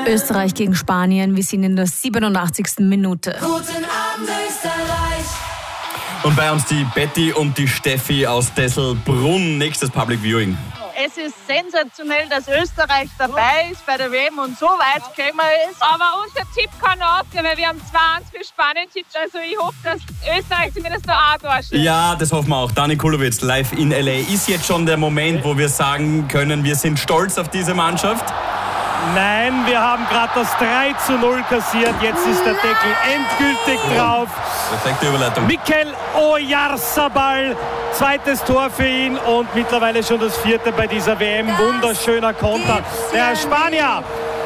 Österreich gegen Spanien. Wir sind in der 87. Minute. Guten Abend, Österreich. Und bei uns die Betty und die Steffi aus Desselbrunn. Nächstes Public Viewing. Es ist sensationell, dass Österreich dabei ist bei der WM und so weit gekommen ist. Aber unser Tipp kann noch aufgehen, weil wir haben 2-1 für Spanien tippt. Also ich hoffe, dass Österreich zumindest da auch durchsteht. Ja, das hoffen wir auch. Dani Kulowitz live in L.A. Ist jetzt schon der Moment, wo wir sagen können, wir sind stolz auf diese Mannschaft? Nein, wir haben gerade das 3:0 kassiert. Jetzt ist der Deckel endgültig drauf. Perfekte Überleitung. Mikel Oyarzabal, zweites Tor für ihn und mittlerweile schon das 4. bei dieser WM. Wunderschöner Konter. Der Spanier.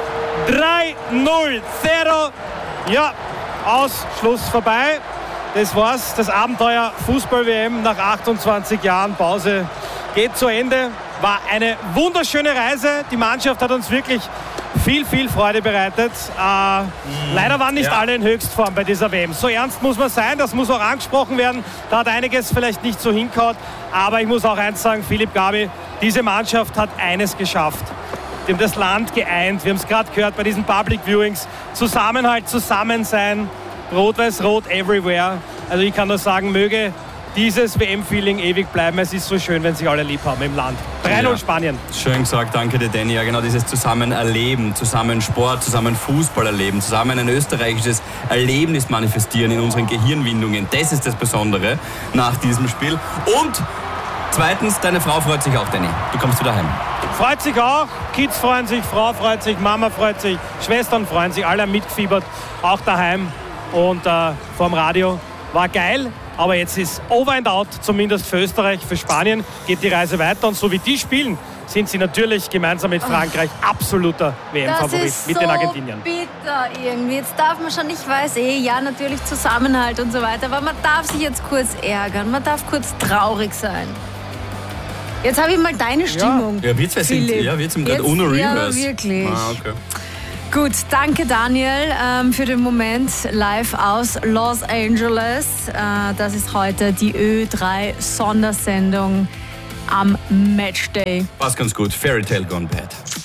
3:0. Ja, Schluss vorbei. Das war's. Das Abenteuer Fußball-WM nach 28 Jahren Pause geht zu Ende. War eine wunderschöne Reise. Die Mannschaft hat uns wirklich viel Freude bereitet. Leider waren nicht alle in Höchstform bei dieser WM. So ernst muss man sein, das muss auch angesprochen werden. Da hat einiges vielleicht nicht so hingehauen. Aber ich muss auch eins sagen, Philipp Gabi, diese Mannschaft hat eines geschafft. Die haben das Land geeint. Wir haben es gerade gehört bei diesen Public Viewings. Zusammenhalt, Zusammensein. Rot-Weiß-Rot everywhere. Also ich kann nur sagen, möge dieses WM-Feeling ewig bleiben. Es ist so schön, wenn sich alle lieb haben im Land. 3:0 Spanien. Schön gesagt, danke dir, Danny. Ja, genau dieses Zusammenerleben, zusammen Sport, zusammen Fußball erleben, zusammen ein österreichisches Erlebnis manifestieren in unseren Gehirnwindungen. Das ist das Besondere nach diesem Spiel. Und zweitens, deine Frau freut sich auch, Danny. Du kommst wieder heim. Freut sich auch. Kids freuen sich, Frau freut sich, Mama freut sich, Schwestern freuen sich. Alle haben mitgefiebert, auch daheim und vorm Radio. War geil. Aber jetzt ist over and out, zumindest für Österreich, für Spanien geht die Reise weiter. Und so wie die spielen, sind sie natürlich gemeinsam mit Frankreich absoluter WM-Favorit mit den Argentiniern. Das ist so bitter irgendwie. Jetzt darf man schon, ich weiß ja, natürlich Zusammenhalt und so weiter, aber man darf sich jetzt kurz ärgern, man darf kurz traurig sein. Jetzt habe ich mal deine Stimmung. Ja, wir zwei sind gerade ohne Reverse. Ja, wirklich. Okay. Gut, danke Daniel für den Moment live aus Los Angeles. Das ist heute die Ö3-Sondersendung am Matchday. Passt ganz gut. Fairy Tale Gone Bad.